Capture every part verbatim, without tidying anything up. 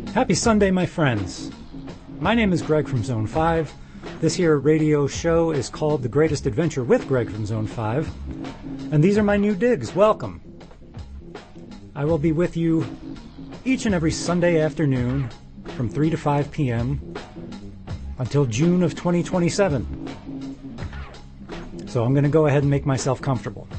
Happy Sunday, my friends. My name is Greg from Zone five. This here radio show is called The Greatest Adventure with Greg from Zone five. And these are my new digs. Welcome. I will be with you each and every Sunday afternoon from three to five p.m. until June of twenty twenty-seven. So I'm going to go ahead and make myself comfortable.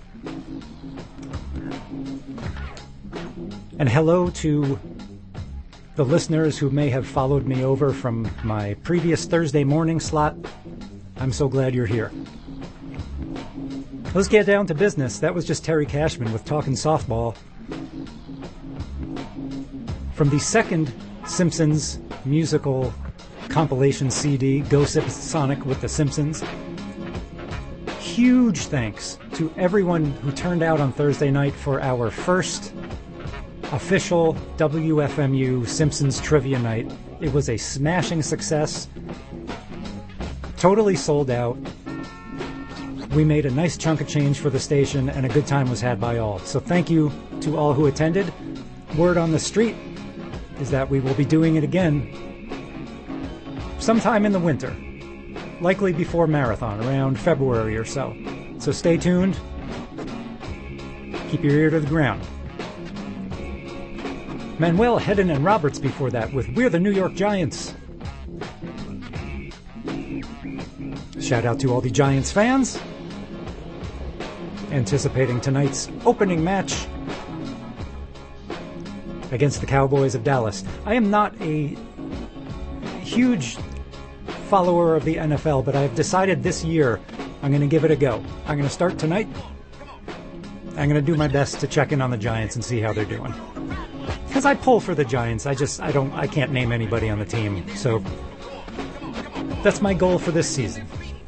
And hello to the listeners who may have followed me over from my previous Thursday morning slot. I'm so glad you're here. Let's get down to business. That was just Terry Cashman with Talkin' Softball from the second Simpsons musical compilation C D, Go Sonic with the Simpsons. Huge thanks to everyone who turned out on Thursday night for our first official W F M U Simpsons Trivia Night. It was a smashing success. Totally sold out. We made a nice chunk of change for the station, and a good time was had by all. So thank you to all who attended. Word on the street is that we will be doing it again sometime in the winter, likely before Marathon, around February or so. So stay tuned. Keep your ear to the ground. Manuel, Hedden, and Roberts before that with We're the New York Giants. Shout out to all the Giants fans anticipating tonight's opening match against the Cowboys of Dallas. I am not a huge follower of the N F L, but I've decided this year I'm going to give it a go. I'm going to start tonight. I'm going to do my best to check in on the Giants and see how they're doing. Because I pull for the Giants. I just, I don't, I can't name anybody on the team. So that's my goal for this season.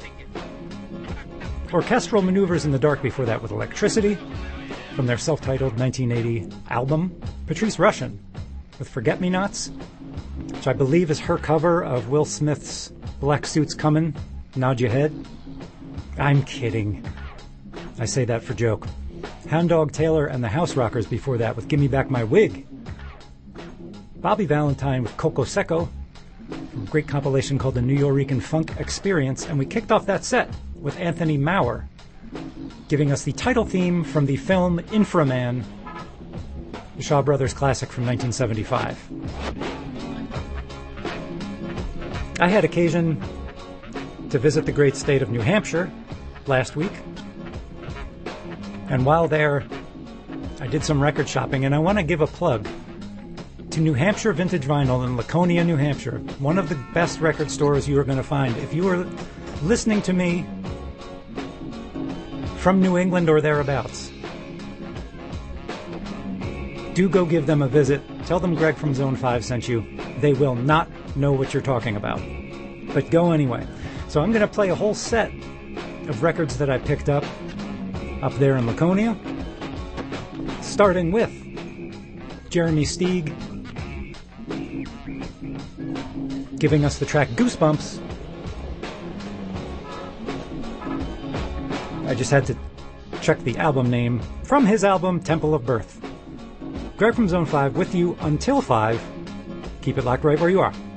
Orchestral Maneuvers in the Dark before that with Electricity from their self-titled nineteen eighty album. Patrice Rushen with Forget Me Nots, which I believe is her cover of Will Smith's Black Suits Comin', Nod Your Head. I'm kidding. I say that for joke. Hound Dog Taylor and the House Rockers before that with Gimme Back My Wig. Bobby Valentine with Coco Seco from a great compilation called the New Yorican Funk Experience. And we kicked off that set with Anthony Mauer giving us the title theme from the film Inframan, the Shaw Brothers classic from nineteen seventy-five. I had occasion to visit the great state of New Hampshire last week. And while there, I did some record shopping, and I want to give a plug to New Hampshire Vintage Vinyl in Laconia, New Hampshire, one of the best record stores you are going to find. If you are listening to me from New England or thereabouts, do go give them a visit. Tell them Greg from Zone five sent you. They will not know what you're talking about. But go anyway. So I'm going to play a whole set of records that I picked up up there in Laconia, starting with Jeremy Steig giving us the track Goosebumps. I just had to check the album name from his album Temple of Birth. Greg from Zone five with you until five. Keep it locked right where you are.